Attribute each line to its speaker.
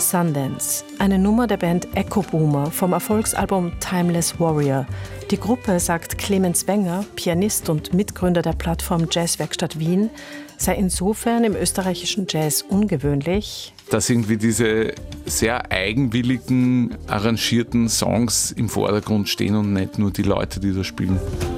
Speaker 1: Sundance, eine Nummer der Band Echo Boomer vom Erfolgsalbum Timeless Warrior. Die Gruppe, sagt Clemens Wenger, Pianist und Mitgründer der Plattform Jazzwerkstatt Wien, sei insofern im österreichischen Jazz ungewöhnlich,
Speaker 2: dass irgendwie diese sehr eigenwilligen, arrangierten Songs im Vordergrund stehen und nicht nur die Leute, die da spielen.